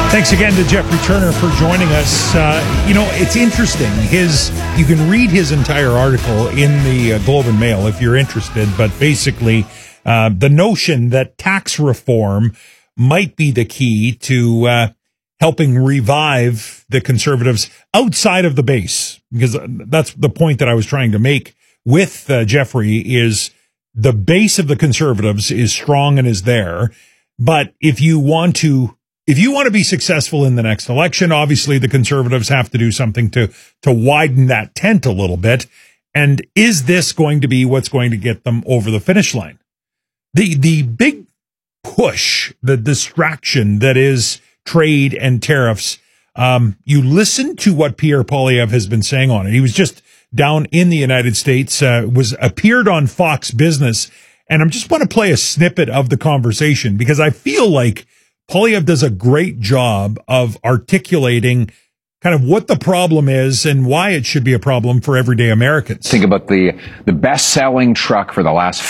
Thanks again to Jeffrey Turner for joining us. It's interesting. You can read his entire article in the Globe and Mail if you're interested, but basically the notion that tax reform might be the key to helping revive the Conservatives outside of the base, because that's the point that I was trying to make with Jeffrey, is the base of the Conservatives is strong and is there, but if you want to be successful in the next election, obviously the Conservatives have to do something to widen that tent a little bit. And is this going to be what's going to get them over the finish line? The big push, the distraction that is trade and tariffs. You listen to what Pierre Poilievre has been saying on it. He was just down in the United States, appeared on Fox Business. And I just want to play a snippet of the conversation because I feel like Poilievre does a great job of articulating kind of what the problem is and why it should be a problem for everyday Americans. Think about the best-selling truck for the last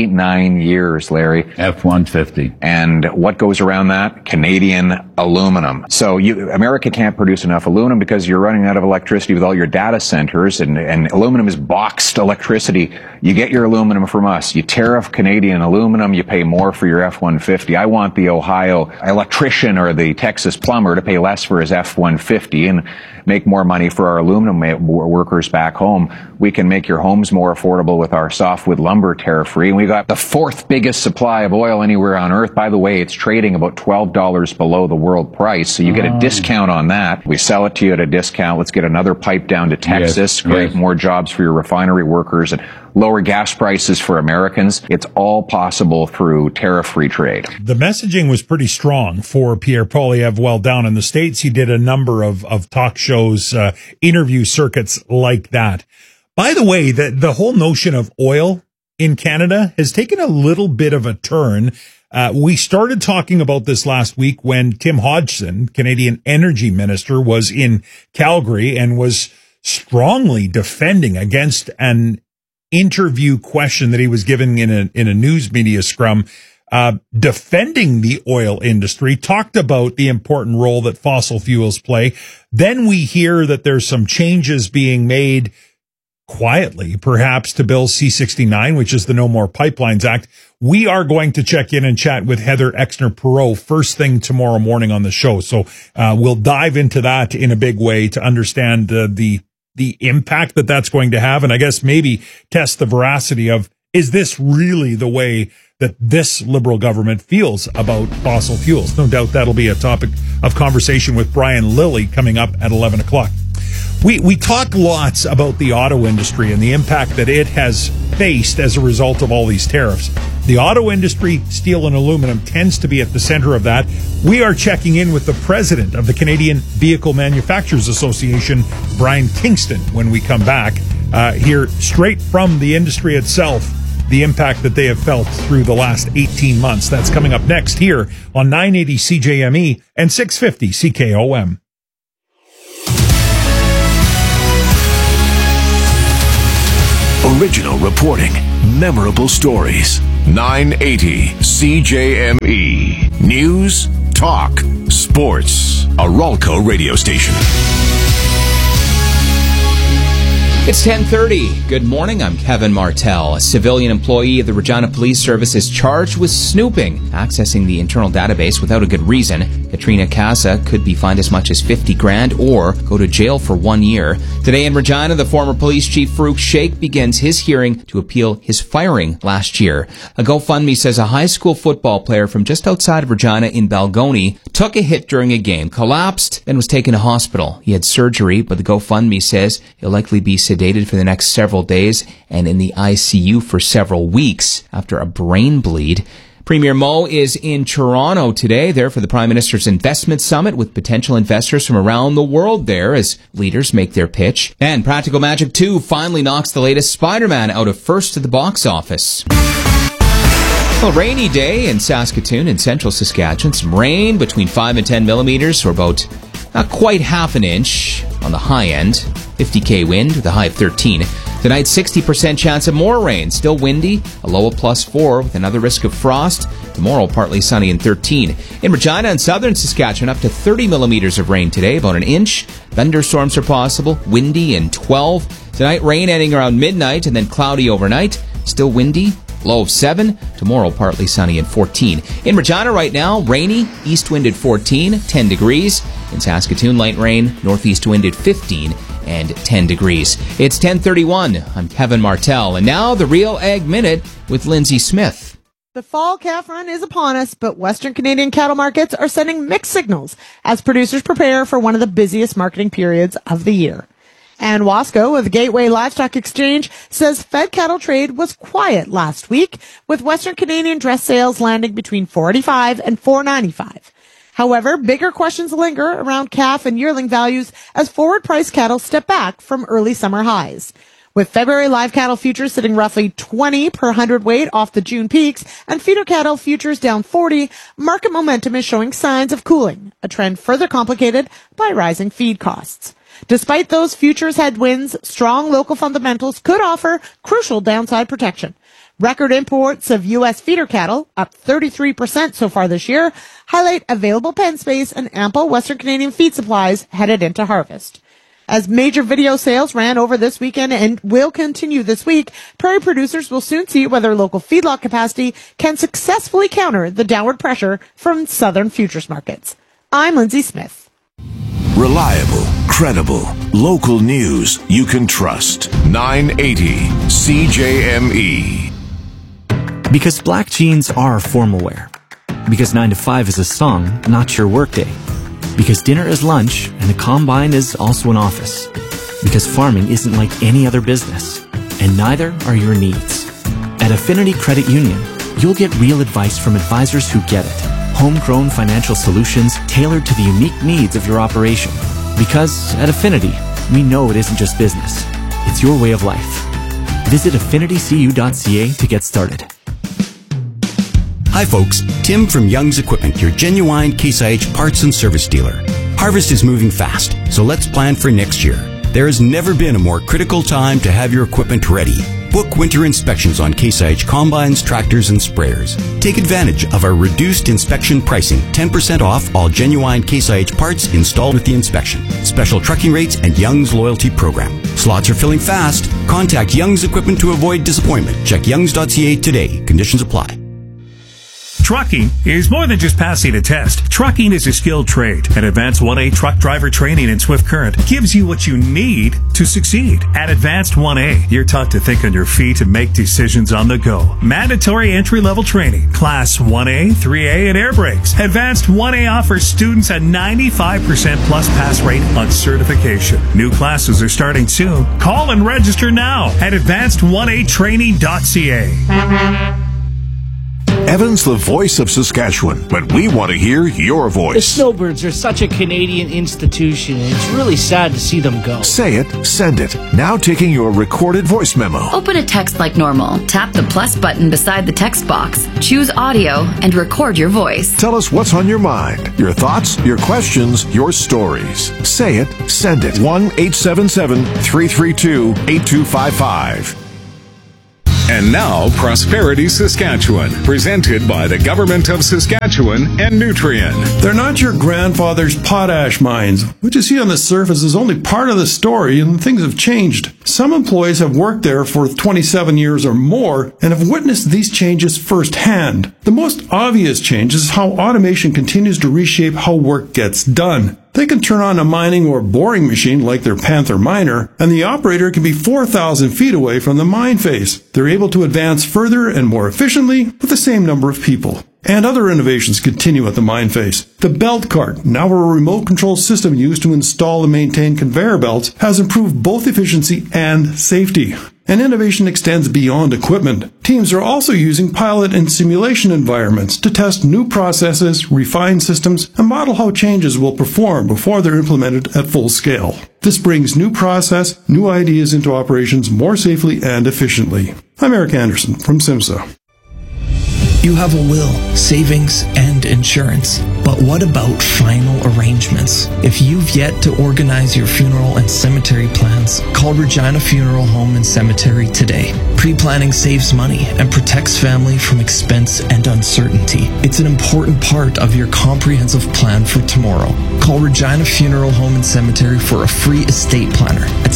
49 years, Larry. F-150. And what goes around that? Canadian aluminum. So America can't produce enough aluminum because you're running out of electricity with all your data centers, and aluminum is boxed electricity. You get your aluminum from us. You tariff Canadian aluminum, you pay more for your F-150. I want the Ohio electrician or the Texas plumber to pay less for his F-150 and make more money for our aluminum workers back home. We can make your homes more affordable with our softwood lumber tariff-free. And we got the fourth biggest supply of oil anywhere on earth. By the way, it's trading about $12 below the world price. So you get a discount on that. We sell it to you at a discount. Let's get another pipe down to Texas, create more jobs for your refinery workers, and lower gas prices for Americans. It's all possible through tariff-free trade. The messaging was pretty strong for Pierre Poilievre while down in the States. He did a number of talk shows, interview circuits like that. By the way, the whole notion of oil in Canada has taken a little bit of a turn. We started talking about this last week when Tim Hodgson, Canadian Energy Minister, was in Calgary and was strongly defending against an interview question that he was given in a news media scrum, defending the oil industry, talked about the important role that fossil fuels play. Then we hear that there's some changes being made quietly, perhaps, to Bill C-69, which is the No More Pipelines Act. We are going to check in and chat with Heather Exner-Perot first thing tomorrow morning on the show. So we'll dive into that in a big way to understand the impact that that's going to have, and I guess maybe test the veracity of, is this really the way that this Liberal government feels about fossil fuels? No doubt that'll be a topic of conversation with Brian Lilly coming up at 11 o'clock. We talk lots about the auto industry and the impact that it has faced as a result of all these tariffs. The auto industry, steel and aluminum, tends to be at the center of that. We are checking in with the president of the Canadian Vehicle Manufacturers Association, Brian Kingston, when we come back, hear straight from the industry itself the impact that they have felt through the last 18 months. That's coming up next here on 980 CJME and 650 CKOM. Original reporting, memorable stories. 980 CJME. News, talk, sports. A Ralco radio station. It's 10:30. Good morning. I'm Kevin Martell. A civilian employee of the Regina Police Service is charged with snooping, accessing the internal database without a good reason. Katrina Casa could be fined as much as $50,000 or go to jail for 1 year. Today in Regina, the former police chief Farouk Sheikh begins his hearing to appeal his firing last year. A GoFundMe says a high school football player from just outside of Regina in Balgony took a hit during a game, collapsed, and was taken to hospital. He had surgery, but the GoFundMe says he'll likely be sedated for the next several days and in the ICU for several weeks after a brain bleed. Premier Moe is in Toronto today, there for the Prime Minister's Investment Summit with potential investors from around the world there as leaders make their pitch. And Practical Magic 2 finally knocks the latest Spider-Man out of first at the box office. Well, rainy day in Saskatoon and central Saskatchewan. Some rain between 5 and 10 millimeters, or about not quite half an inch on the high end. 50k wind with a high of 13. Tonight, 60% chance of more rain. Still windy, a low of +4 with another risk of frost. Tomorrow, partly sunny and 13. In Regina and southern Saskatchewan, up to 30 millimeters of rain today, about an inch. Thunderstorms are possible, windy and 12. Tonight, rain ending around midnight and then cloudy overnight. Still windy, low of 7. Tomorrow, partly sunny and 14. In Regina right now, rainy, east wind at 14, 10 degrees. In Saskatoon, light rain, northeast wind at 15 and 10 degrees. It's 10:31. I'm Kevin Martell, and now the Real Ag Minute with Lindsay Smith. The fall calf run is upon us, but Western Canadian cattle markets are sending mixed signals as producers prepare for one of the busiest marketing periods of the year. And Wasco of the Gateway Livestock Exchange says fed cattle trade was quiet last week, with Western Canadian dress sales landing between $485 and $495. However, bigger questions linger around calf and yearling values as forward price cattle step back from early summer highs. With February live cattle futures sitting roughly 20 per hundredweight off the June peaks and feeder cattle futures down 40, market momentum is showing signs of cooling, a trend further complicated by rising feed costs. Despite those futures headwinds, strong local fundamentals could offer crucial downside protection. Record imports of U.S. feeder cattle, up 33% so far this year, highlight available pen space and ample Western Canadian feed supplies headed into harvest. As major video sales ran over this weekend and will continue this week, prairie producers will soon see whether local feedlot capacity can successfully counter the downward pressure from southern futures markets. I'm Lindsay Smith. Reliable, credible, local news you can trust. 980 CJME. Because black jeans are formal wear. Because 9 to 5 is a song, not your workday. Because dinner is lunch and the combine is also an office. Because farming isn't like any other business. And neither are your needs. At Affinity Credit Union, you'll get real advice from advisors who get it. Homegrown financial solutions tailored to the unique needs of your operation. Because at Affinity, we know it isn't just business. It's your way of life. Visit affinitycu.ca to get started. Hi folks, Tim from Young's Equipment, your genuine Case IH parts and service dealer. Harvest is moving fast, so let's plan for next year. There has never been a more critical time to have your equipment ready. Book winter inspections on Case IH combines, tractors, and sprayers. Take advantage of our reduced inspection pricing, 10% off all genuine Case IH parts installed with the inspection. Special trucking rates and Young's loyalty program. Slots are filling fast. Contact Young's Equipment to avoid disappointment. Check youngs.ca today. Conditions apply. Trucking is more than just passing a test. Trucking is a skilled trade, and Advanced 1A truck driver training in Swift Current gives you what you need to succeed. At Advanced 1A, you're taught to think on your feet and make decisions on the go. Mandatory entry-level training, Class 1A, 3A, and air brakes. Advanced 1A offers students a 95% plus pass rate on certification. New classes are starting soon. Call and register now at advanced1atraining.ca. Evan's the voice of Saskatchewan, but we want to hear your The voice. Snowbirds are such a Canadian institution, and it's really sad to see them go. Say it, send it. Now taking your recorded voice memo. Open a text like normal. Tap the plus button beside the text box. Choose audio and record your voice. Tell us what's on your mind, your thoughts, your questions, your stories. Say it, send it. 1-877-332-8255. And now, Prosperity Saskatchewan, presented by the Government of Saskatchewan and Nutrien. They're not your grandfather's potash mines. What you see on the surface is only part of the story, and things have changed. Some employees have worked there for 27 years or more and have witnessed these changes firsthand. The most obvious change is how automation continues to reshape how work gets done. They can turn on a mining or boring machine like their Panther miner, and the operator can be 4,000 feet away from the mine face. They're able to advance further and more efficiently with the same number of people. And other innovations continue at the mine face. The belt cart, now a remote control system used to install and maintain conveyor belts, has improved both efficiency and safety. And innovation extends beyond equipment. Teams are also using pilot and simulation environments to test new processes, refine systems, and model how changes will perform before they're implemented at full scale. This brings new process, new ideas into operations more safely and efficiently. I'm Eric Anderson from SIMSA. You have a will, savings, and insurance. But what about final arrangements? If you've yet to organize your funeral and cemetery plans, call Regina Funeral Home and Cemetery today. Pre-planning saves money and protects family from expense and uncertainty. It's an important part of your comprehensive plan for tomorrow. Call Regina Funeral Home and Cemetery for a free estate planner at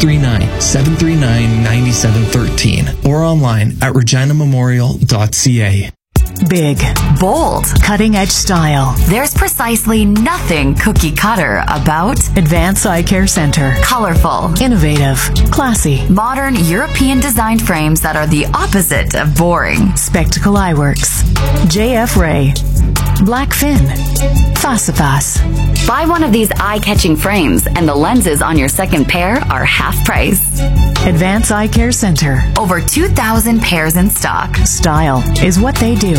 639-739-9713 or online at reginamemorial.ca. Big, bold, cutting-edge style. There's precisely nothing cookie cutter about Advance Eye Care Center. Colorful, innovative, classy, modern European designed frames that are the opposite of boring. Spectacle Eyeworks, JF Ray, Blackfin, Facipas. Buy one of these eye-catching frames and the lenses on your second pair are half price. Advance Eye Care Center. Over 2,000 pairs in stock. Style is what they do.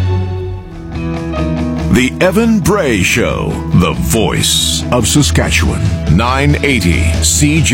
The Evan Bray Show, the voice of Saskatchewan. 980 CJ.